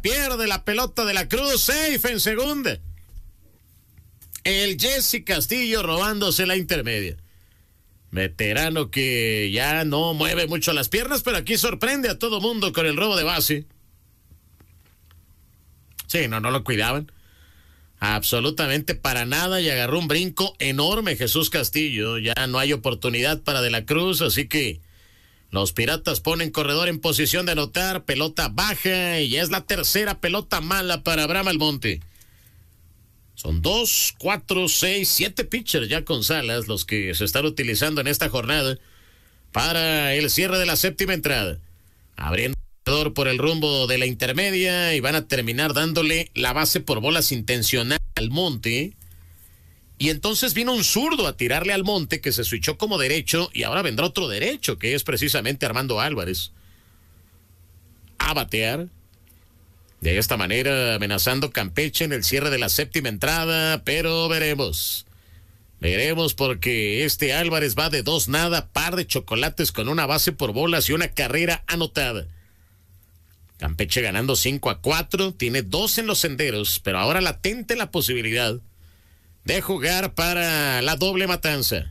pierde la pelota de la Cruz, safe en segunda. El Jesse Castillo robándose la intermedia. Veterano que ya no mueve mucho las piernas, pero aquí sorprende a todo mundo con el robo de base. Sí, no lo cuidaban. Absolutamente para nada, y agarró un brinco enorme Jesús Castillo. Ya no hay oportunidad para De la Cruz, así que los Piratas ponen corredor en posición de anotar, pelota baja, y ya es la tercera pelota mala para Abraham Almonte. Son 2, 4, 6, 7 pitchers ya con Salas los que se están utilizando en esta jornada para el cierre de la séptima entrada. Abriendo por el rumbo de la intermedia y van a terminar dándole la base por bolas intencional al Monte. Y entonces vino un zurdo a tirarle al Monte que se switchó como derecho, y ahora vendrá otro derecho que es precisamente Armando Álvarez a batear. De esta manera amenazando Campeche en el cierre de la séptima entrada, pero veremos. Veremos porque este Álvarez va de 2-0, par de chocolates con una base por bolas y una carrera anotada. Campeche ganando 5-4, tiene 2 en los senderos, pero ahora latente la posibilidad de jugar para la doble matanza.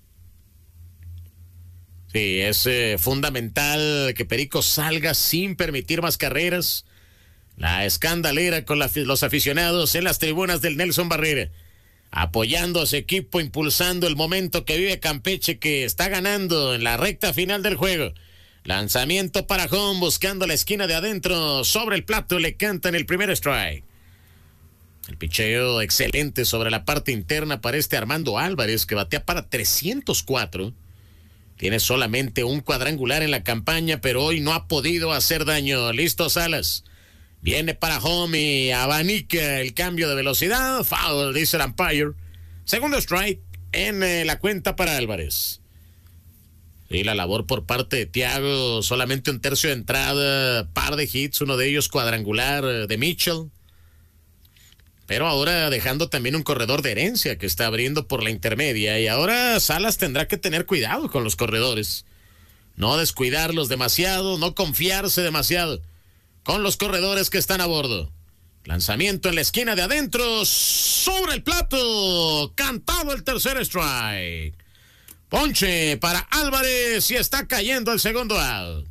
Sí, es fundamental que Perico salga sin permitir más carreras. La escandalera con los aficionados en las tribunas del Nelson Barrera, apoyando a su equipo, impulsando el momento que vive Campeche, que está ganando en la recta final del juego. Lanzamiento para home, buscando la esquina de adentro, sobre el plato, le cantan el primer strike. El picheo excelente sobre la parte interna para este Armando Álvarez, que batea para 304. Tiene solamente un cuadrangular en la campaña, pero hoy no ha podido hacer daño. Listo Salas. Viene para home y abanica el cambio de velocidad. Foul, dice el umpire. Segundo strike en la cuenta para Álvarez. Y la labor por parte de Thiago, solamente un tercio de entrada, par de hits, uno de ellos cuadrangular de Mitchell. Pero ahora dejando también un corredor de herencia que está abriendo por la intermedia. Y ahora Salas tendrá que tener cuidado con los corredores. No descuidarlos demasiado, no confiarse demasiado con los corredores que están a bordo. Lanzamiento en la esquina de adentro, sobre el plato, cantado el tercer strike. Ponche para Álvarez y está cayendo el segundo out.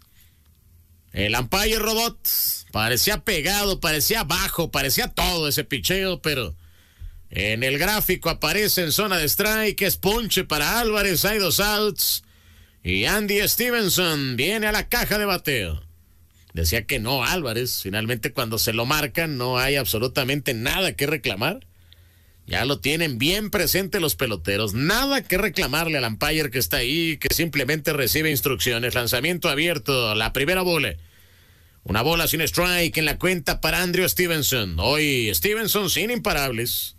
El umpire robot parecía pegado, parecía bajo, parecía todo ese picheo, pero en el gráfico aparece en zona de strike, es ponche para Álvarez, hay 2 outs. Y Andy Stevenson viene a la caja de bateo. Decía que no Álvarez, finalmente cuando se lo marcan no hay absolutamente nada que reclamar. Ya lo tienen bien presente los peloteros, nada que reclamarle al umpire que está ahí, que simplemente recibe instrucciones. Lanzamiento abierto, la primera bola. Una bola sin strike en la cuenta para Andrew Stevenson. Hoy Stevenson sin imparables.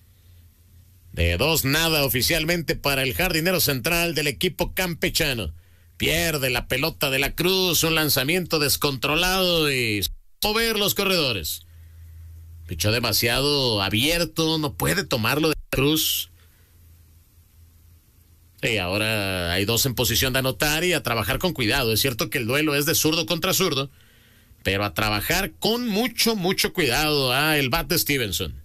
De 2-0 oficialmente para el jardinero central del equipo campechano. Pierde la pelota de la Cruz, un lanzamiento descontrolado y mover los corredores. Pichó demasiado abierto, no puede tomarlo de la Cruz. Sí, ahora hay 2 en posición de anotar y a trabajar con cuidado. Es cierto que el duelo es de zurdo contra zurdo, pero a trabajar con mucho cuidado el bat de Stevenson.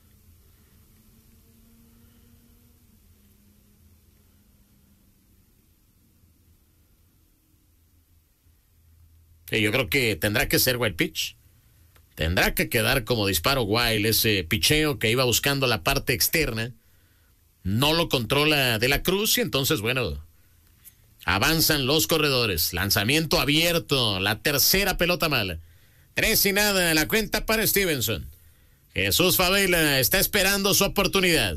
Sí, yo creo que tendrá que ser wild pitch. Tendrá que quedar como disparo wild, ese picheo que iba buscando la parte externa. No lo controla De la Cruz y entonces, bueno, avanzan los corredores. Lanzamiento abierto, la tercera pelota mala. 3-0 en la cuenta para Stevenson. Jesús Favela está esperando su oportunidad.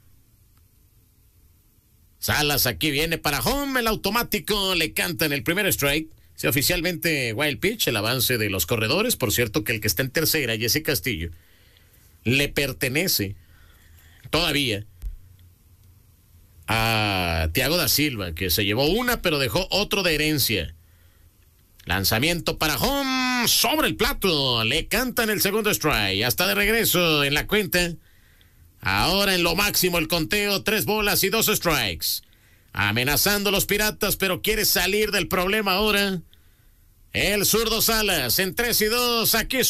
Salas aquí viene para home, el automático, le cantan el primer strike. Sí, oficialmente wild pitch, el avance de los corredores. Por cierto que el que está en tercera, Jesse Castillo, le pertenece todavía a Thiago da Silva, que se llevó una pero dejó otro de herencia. Lanzamiento para home, sobre el plato, le cantan el segundo strike. Hasta de regreso en la cuenta. Ahora en lo máximo el conteo, 3 bolas y 2 strikes. Amenazando los Piratas, pero quiere salir del problema ahora el zurdo Salas en 3-2. Aquí